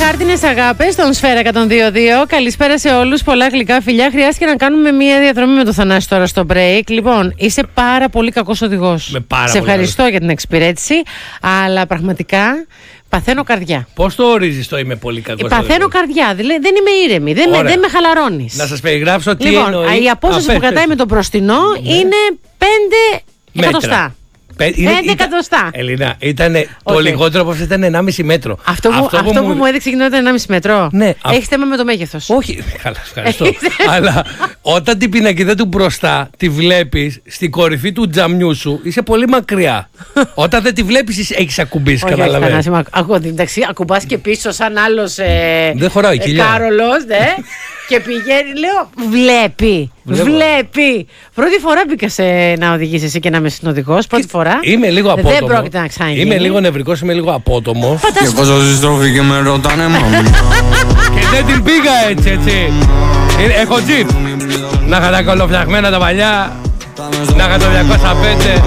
Τετάρτινες αγάπες στον Σφαίρα 102.2. Καλησπέρα σε όλους. Πολλά γλυκά φιλιά. Χρειάστηκε να κάνουμε μία διαδρομή με το Θανάση τώρα στο break. Λοιπόν, είσαι πάρα πολύ κακός οδηγός. Σε ευχαριστώ για την εξυπηρέτηση. Αλλά πραγματικά παθαίνω καρδιά. Πώς το ορίζεις το είμαι πολύ κακός οδηγός? Παθαίνω καρδιά. Δεν είμαι ήρεμη. Δεν με χαλαρώνεις. Να σας περιγράψω τι λοιπόν, εννοεί. Η απόσταση που κρατάει με τον μπροστινό είναι 5 εκατοστά. 5 εκατοστά. Ελίνα, ήταν το λιγότερο από αυτό, ήταν 1,5 μέτρο. Αυτό που μου έδειξε γινόταν 1,5 μέτρο. Ναι. Έχει θέμα με το μέγεθος. Όχι. Καλά, ευχαριστώ. Αλλά όταν την πινακίδα του μπροστά τη βλέπεις στην κορυφή του τζαμιού σου, είσαι πολύ μακριά. Όταν δεν τη βλέπεις, έχεις ακουμπήσει. Καταλαβαίνεις. Εντάξει, ακουμπάς και πίσω σαν άλλος δεν χωράω η κοιλιά. Κάρολος, και πηγαίνει, λέω, βλέπει. Πρώτη φορά μπήκα να οδηγήσεις εσύ και να είμαι συνοδηγός. Πρώτη φορά. Είμαι λίγο απότομο. Δεν πρόκειται να ξαναγίνει. Είμαι λίγο νευρικός, είμαι λίγο απότομο. Και πόσο συστροφή και με ρωτάνε μάμα. Και δεν την πήγα έτσι. Έχω τζιπ. Να είχα τα κολοφτιαγμένα τα παλιά. Να είχα το 205.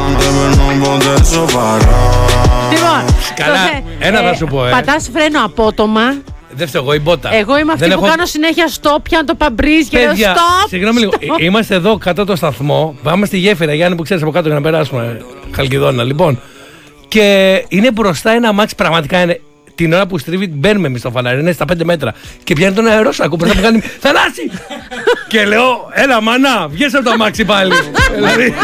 Λοιπόν, καλά, ένα θα σου πω. Πατάς φρένο απότομα. Δεν φταίω εγώ, η μπότα. Εγώ είμαι αυτή που κάνω συνέχεια stop, πιάνω το παμπρίζ και λέω stop. Συγγνώμη λίγο. Είμαστε εδώ κάτω το σταθμό. Πάμε στη γέφυρα, Γιάννη, που ξέρεις από κάτω για να περάσουμε. Χαλκιδόνα, λοιπόν. Και είναι μπροστά ένα αμάξι, πραγματικά είναι. Την ώρα που στρίβει, μπαίνουμε εμείς στο φανάρι, είναι στα 5 μέτρα. Και πιάνει τον αερόσακο μπροστά που κάνει Θανάση! Και λέω, έλα μάνα, βγες από το αμάξι πάλι. Δηλαδή.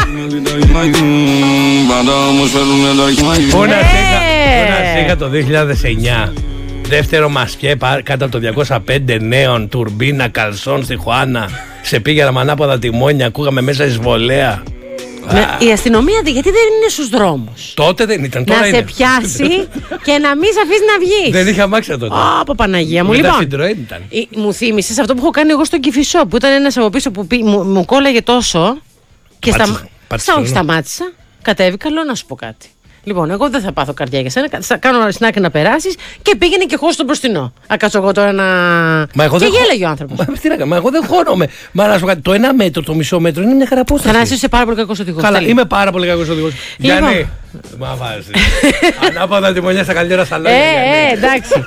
Πού να σίγα το 2009. Δεύτερο μασιέ κάτω από το 205 νέων, τουρμπίνα, καλσόν στη Χουάνα. Σε πήγαινα με ανάποδα τιμόνια, ακούγαμε μέσα εισβολέα. Η αστυνομία γιατί δεν είναι στους δρόμους? Τότε δεν ήταν, τώρα να είναι. Σε πιάσει και να μην σε αφήσει να βγεις. Δεν είχα αμάξια τότε. Από Παναγία μου. Λοιπόν, μου θύμισες αυτό που έχω κάνει εγώ στον Κηφισό, που ήταν ένας από πίσω που μου κόλλαγε τόσο. Και σταμάτησα. Κατέβηκα, λέω να σου πω κάτι. Λοιπόν, εγώ δεν θα πάθω καρδιά για σένα. Θα κάνω στην άκρη να περάσεις και πήγαινε και εγώ στον μπροστινό. Α, κάτσω εγώ τώρα να. Και γέλαγε ο άνθρωπος. Μα εγώ δεν χώνομαι. Μα να σου πω κάτι. Το 1 μέτρο, το μισό μέτρο είναι μια χαραπόσταση. Θα είσαι πάρα πολύ κακός οδηγός. Καλά, είμαι πάρα πολύ κακός οδηγός. Γιάννη. Μα βάζει. Ανάποδα τη μονιά στα καλύτερα σαλόνια. Εντάξει.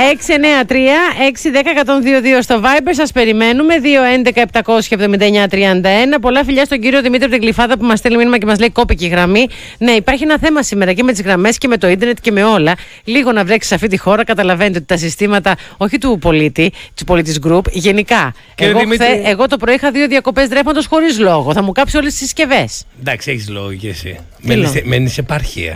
693-610-102 στο Viber. Σας περιμένουμε. 211-779-31. Πολλά φιλιά στον κύριο Δημήτρη από την Γλυφάδα που μας στέλνει μήνυμα και μας λέει κόπηκε η γραμμή. Ναι, υπάρχει ένα θέμα σήμερα και με τις γραμμές και με το ίντερνετ και με όλα. Λίγο να βρέξει σε αυτή τη χώρα. Καταλαβαίνετε ότι τα συστήματα, όχι του πολίτη, του πολίτης group, γενικά. Εγώ το πρωί είχα 2 διακοπές ρεύματος χωρίς λόγο. Θα μου κάψει όλες τις συσκευές. Εντάξει, έχεις λόγο και εσύ. Μένεις σε επαρχία.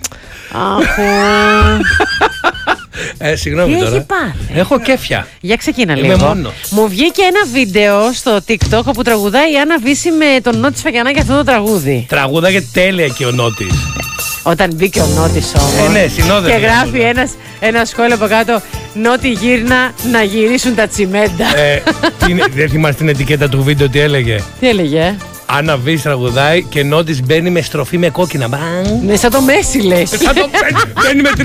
Συγγνώμη τώρα. Έχει πάθει. Έχω κέφια. Για ξεκίνα λίγο. Είμαι μόνος. Μου βγήκε ένα βίντεο στο TikTok όπου τραγουδάει η Άννα Βύση με τον Νότι Σφαγιανά για αυτό το τραγούδι. Τραγούδαγε τέλεια και ο Νότης. Όταν μπήκε ο Νότης όμως. Ναι, συνόδευε. Και γράφει ένα σχόλιο από κάτω. Νότι γύρνα να γυρίσουν τα τσιμέντα. Δεν θυμάσαι την ετικέτα του βίντεο τι έλεγε? Τι έλεγε? Άννα Βύση τραγουδάει και Νότης μπαίνει με στροφή με κόκκινα. Ναι, σαν το Μέση λες. Μπαίνει με 3